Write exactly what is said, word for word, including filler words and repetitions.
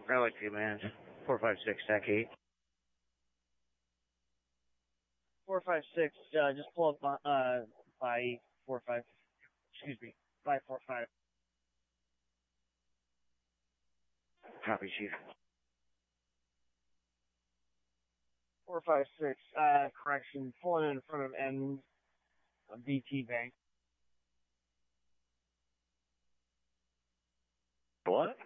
I like two man. four five six, stack eight. four five six, uh, just pull up by, uh, by four five, excuse me, by four five. Copy, Chief. four five six, uh, correction, pulling in front of N B T Bank. What?